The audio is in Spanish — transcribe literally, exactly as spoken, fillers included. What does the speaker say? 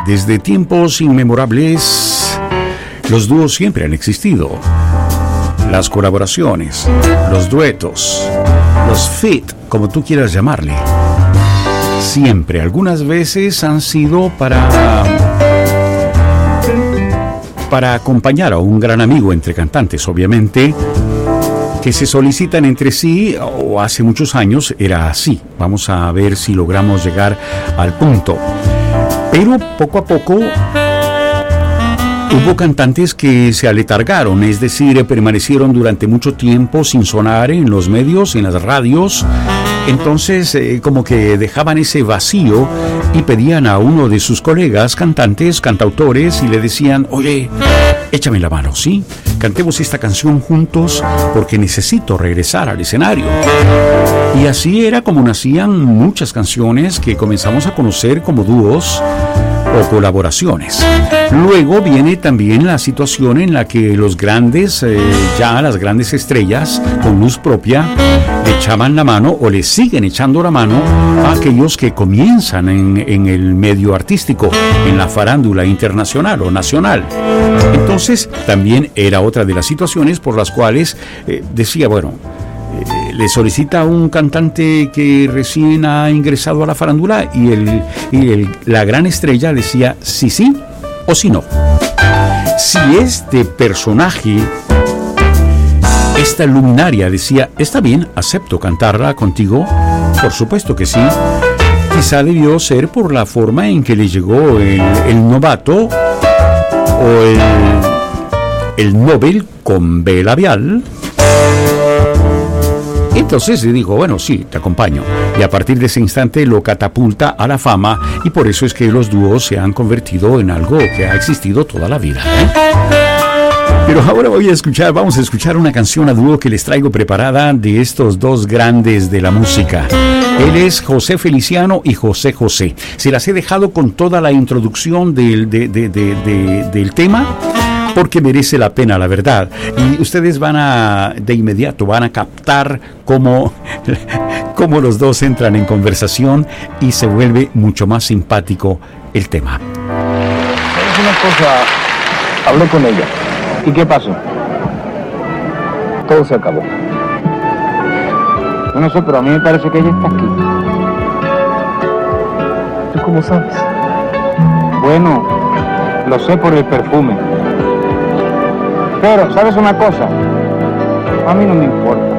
Desde tiempos inmemorables, los dúos siempre han existido. Las colaboraciones, los duetos, los feat, como tú quieras llamarle. Siempre, algunas veces han sido para... para acompañar a un gran amigo entre cantantes, obviamente, que se solicitan entre sí, o hace muchos años era así. Vamos a ver si logramos llegar al punto. Pero poco a poco hubo cantantes que se aletargaron, es decir, permanecieron durante mucho tiempo sin sonar en los medios, en las radios. Entonces, eh, como que dejaban ese vacío y pedían a uno de sus colegas cantantes, cantautores, y le decían: oye, échame la mano, ¿sí? Cantemos esta canción juntos porque necesito regresar al escenario. Y así era como nacían muchas canciones que comenzamos a conocer como dúos o colaboraciones. Luego viene también la situación en la que los grandes, eh, ya las grandes estrellas con luz propia, le echaban la mano o le siguen echando la mano a aquellos que comienzan en, en el medio artístico, en la farándula internacional o nacional. Entonces también era otra de las situaciones por las cuales eh, decía, bueno, eh, le solicita a un cantante que recién ha ingresado a la farándula y, el, y el, la gran estrella decía sí, sí o sí no. Si este personaje, esta luminaria decía, está bien, acepto cantarla contigo, por supuesto que sí, quizá debió ser por la forma en que le llegó el, el novato o el, el Nobel con B labial. Entonces le dijo, bueno, sí, te acompaño. Y a partir de ese instante lo catapulta a la fama, y por eso es que los dúos se han convertido en algo que ha existido toda la vida, ¿eh? Pero ahora voy a escuchar, vamos a escuchar una canción a dúo que les traigo preparada de estos dos grandes de la música. Él es José Feliciano y José José. Se las he dejado con toda la introducción del, de, de, de, de, del tema, porque merece la pena, la verdad. Y ustedes van a, de inmediato, van a captar cómo, cómo los dos entran en conversación y se vuelve mucho más simpático el tema. Es una cosa, hablé con ella. ¿Y qué pasó? Todo se acabó. Yo no sé, pero a mí me parece que ella está aquí. ¿Tú cómo sabes? Bueno, lo sé por el perfume. Pero, ¿sabes una cosa? A mí no me importa.